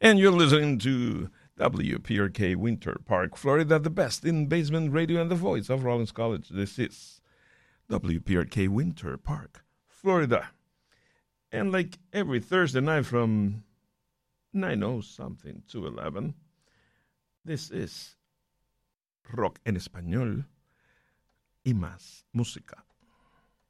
And you're listening to WPRK Winter Park, Florida, the best in basement radio and the voice of Rollins College. This is WPRK Winter Park, Florida. And like every Thursday night from 9:00 to 11, this is Rock en Español y más música.